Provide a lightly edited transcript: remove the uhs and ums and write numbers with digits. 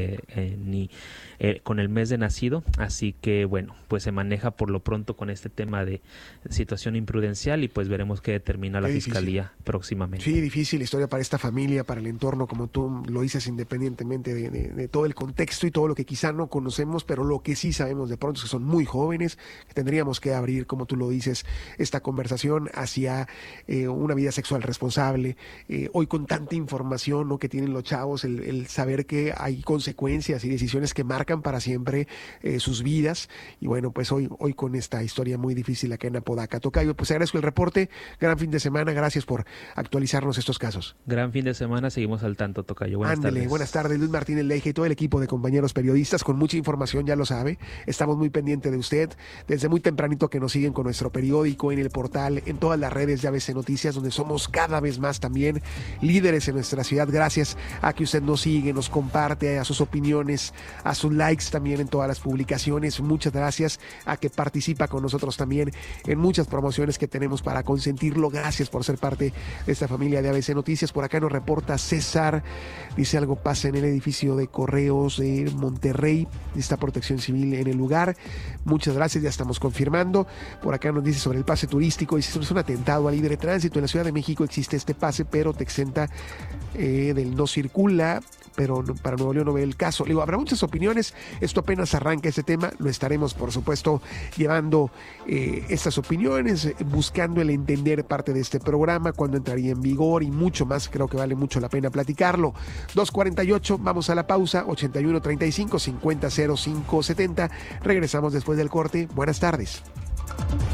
ni con el mes de nacido, así que bueno, pues se maneja por lo pronto con este tema de situación imprudencial y pues veremos qué determina la Fiscalía próximamente. Sí, difícil historia para esta familia, para el entorno, como tú lo dices, independientemente de todo el contexto y todo lo que quizá no conocemos, pero lo que sí sabemos de pronto es que son muy jóvenes, que tendríamos que abrir, como tú lo dices, esta conversación hacia una vida sexual responsable. Hoy con tanta información, ¿no?, que tienen los chavos, el saber que hay consecuencias y decisiones que marcan para siempre sus vidas, y bueno, pues hoy con esta historia muy difícil acá en Apodaca. Tocayo, pues agradezco el reporte, gran fin de semana, gracias por actualizarnos estos casos. Gran fin de semana, seguimos al tanto, Tocayo. Buenas tardes, Luis Martínez Leija y todo el equipo de compañeros periodistas con mucha información, ya lo sabe, estamos muy pendientes de usted, desde muy tempranito que nos siguen con nuestro periódico, en el portal, en todas las redes de ABC Noticias, donde somos cada vez más también líderes en nuestra ciudad, gracias a que usted nos sigue, nos comparte, a sus opiniones, a sus likes también en todas las publicaciones. Muchas gracias a que participa con nosotros también en muchas promociones que tenemos para consentirlo. Gracias por ser parte de esta familia de ABC Noticias. Por acá nos reporta César, dice algo pasa en el edificio de Correos de Monterrey, está Protección Civil en el lugar. Muchas gracias, ya estamos confirmando. Por acá nos dice sobre el pase turístico, dice es un atentado al libre tránsito. En la Ciudad de México existe este pase, pero te exenta del no circula, pero para Nuevo León no ve el caso. Le digo, habrá muchas opiniones, esto apenas arranca ese tema, lo estaremos por supuesto llevando estas opiniones, buscando el entender parte de este programa, cuándo entraría en vigor y mucho más. Creo que vale mucho la pena platicarlo. 2:48, vamos a la pausa. 81-35 50 05 70. Regresamos después del corte. Buenas tardes.